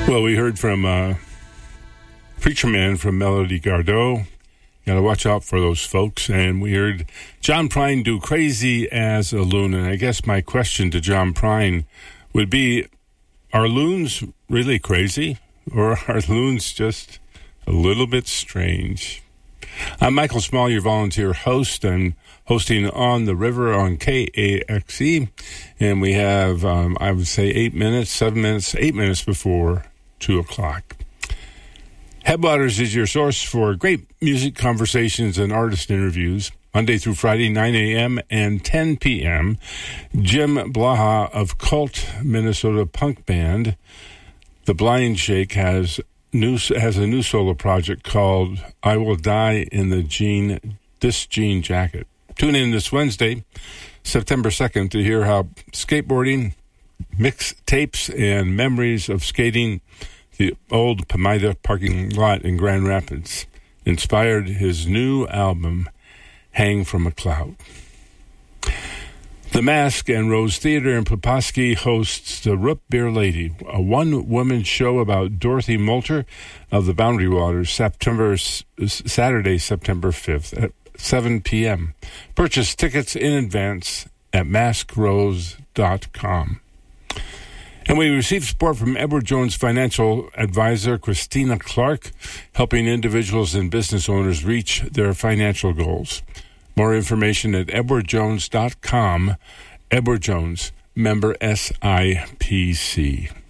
Well, we heard from Preacher Man from Melody Gardot. Got to watch out for those folks. And we heard John Prine do Crazy as a Loon. And I guess my question to John Prine would be, are loons really crazy? Or are loons just a little bit strange? I'm Michael Small, your volunteer host. I'm hosting On the River on KAXE. And we have, I would say, 8 minutes before 2 o'clock. Headwaters is your source for great music conversations and artist interviews, Monday through Friday, 9 a.m. and 10 p.m. Jim Blaha of Cult Minnesota punk band The Blind Shake has a new solo project called I Will Die in This Jean Jacket. Tune in this Wednesday, September 2nd, to hear how skateboarding, mixtapes, and memories of skating the old Pamida parking lot in Grand Rapids inspired his new album, Hang from a Cloud. The Mask and Rose Theater in Poposky hosts the Root Beer Lady, a one-woman show about Dorothy Moulter of the Boundary Waters, Saturday, September 5th at 7 p.m. Purchase tickets in advance at maskrose.com. And we received support from Edward Jones financial advisor Christina Clark, helping individuals and business owners reach their financial goals. More information at edwardjones.com. Edward Jones, member SIPC.